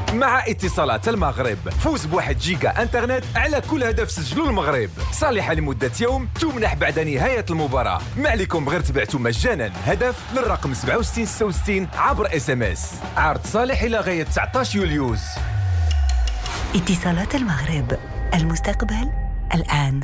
مع اتصالات المغرب. فوز بواحد جيجا انترنت على كل هدف سجلوا المغرب، صالحة لمدة يوم، تمنح بعد نهاية المباراة. ما عليكم غير تبعتوا مجانا هدف للرقم 6766 عبر SMS. عرض صالح إلى غاية 19 يوليوز. اتصالات المغرب، المستقبل الآن.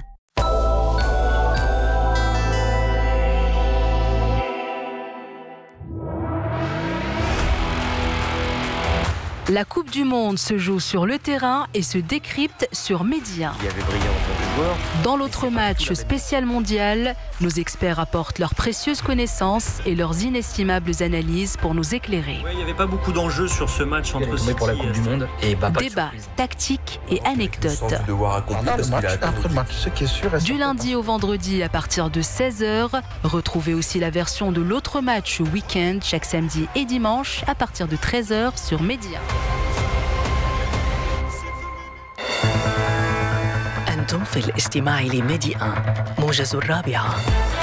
La Coupe du Monde se joue sur le terrain et se décrypte sur Média. Dans l'autre match spécial mondial, nos experts apportent leurs précieuses connaissances et leurs inestimables analyses pour nous éclairer. Il n'y avait pas beaucoup d'enjeux sur ce match entre City pour la Coupe du Monde. Et débat, tactique et anecdotes. Du lundi au vendredi à partir de 16h, retrouvez aussi la version de l'autre match week-end chaque samedi et dimanche à partir de 13h sur Média. أنتم في الاستماع لميديا موجز الرابعة.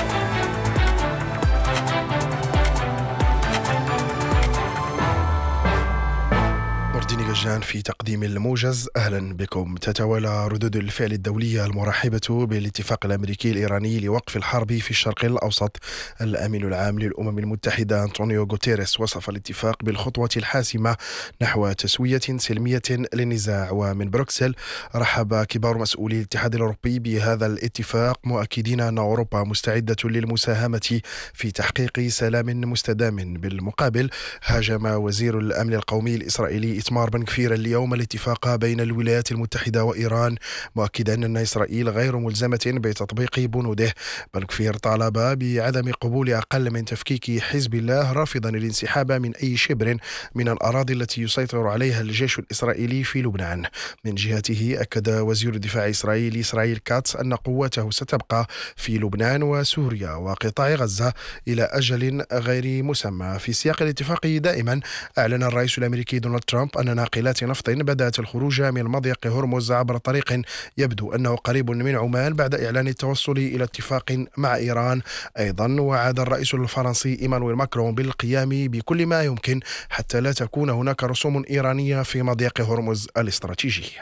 ديني جان في تقديم الموجز. أهلا بكم. تتوالى ردود الفعل الدولية المرحبة بالاتفاق الأمريكي الإيراني لوقف الحرب في الشرق الأوسط. الأمين العام للأمم المتحدة أنطونيو غوتيريس وصف الاتفاق بالخطوة الحاسمة نحو تسوية سلمية للنزاع. ومن بروكسل رحب كبار مسؤولي الاتحاد الأوروبي بهذا الاتفاق، مؤكدين أن أوروبا مستعدة للمساهمة في تحقيق سلام مستدام. بالمقابل هاجم وزير الأمن القومي الإسرائيلي إتمار بن غفير اليوم الاتفاق بين الولايات المتحدة وإيران، مؤكدا أن إسرائيل غير ملزمة بتطبيق بنوده. بن غفير طالب بعدم قبول أقل من تفكيك حزب الله، رافضا الانسحاب من أي شبر من الأراضي التي يسيطر عليها الجيش الإسرائيلي في لبنان. من جهته أكد وزير الدفاع الإسرائيلي إسرائيل كاتس أن قواته ستبقى في لبنان وسوريا وقطاع غزة إلى أجل غير مسمى. في سياق الاتفاق دائما أعلن الرئيس الأمريكي دونالد ترامب أن ناقلات نفط بدأت الخروج من مضيق هرمز عبر طريق يبدو أنه قريب من عمان بعد إعلان التوصل إلى اتفاق مع إيران. أيضا وعد الرئيس الفرنسي إيمانويل ماكرون بالقيام بكل ما يمكن حتى لا تكون هناك رسوم إيرانية في مضيق هرمز الاستراتيجي.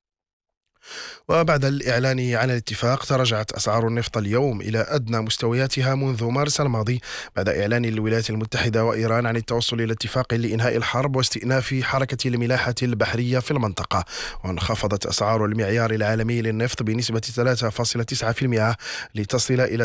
وبعد الإعلان عن الاتفاق تراجعت أسعار النفط اليوم إلى أدنى مستوياتها منذ مارس الماضي بعد إعلان الولايات المتحدة وإيران عن التوصل إلى اتفاق لإنهاء الحرب واستئناف حركة الملاحة البحرية في المنطقة. وانخفضت أسعار المعيار العالمي للنفط بنسبة 3.9% لتصل إلى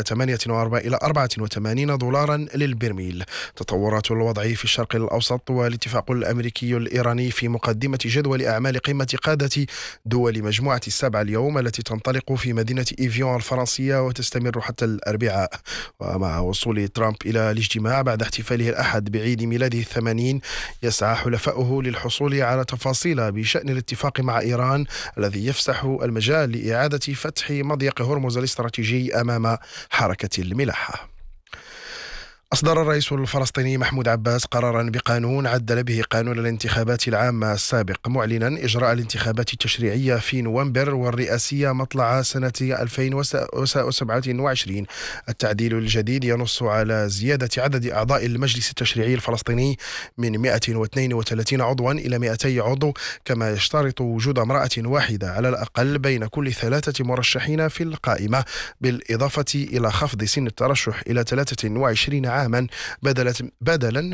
84 دولارا للبرميل. تطورات الوضع في الشرق الأوسط والاتفاق الأمريكي الإيراني في مقدمة جدول أعمال قمة قادة دول مجموعة السبعة اليوم التي تنطلق في مدينة إيفيون الفرنسية وتستمر حتى الأربعاء. ومع وصول ترامب إلى الاجتماع بعد احتفاله الأحد بعيد ميلاده 80 يسعى حلفائه للحصول على تفاصيل بشأن الاتفاق مع إيران الذي يفسح المجال لإعادة فتح مضيق هرمز الاستراتيجي أمام حركة الملاحة. أصدر الرئيس الفلسطيني محمود عباس قرارا بقانون عدل به قانون الانتخابات العامة السابق، معلنا إجراء الانتخابات التشريعية في نوفمبر والرئاسية مطلع سنة 2027. التعديل الجديد ينص على زيادة عدد أعضاء المجلس التشريعي الفلسطيني من 132 عضوا إلى 200 عضو، كما يشترط وجود امرأة واحدة على الأقل بين كل 3 مرشحين في القائمة، بالإضافة إلى خفض سن الترشح إلى 23 عاما بدلا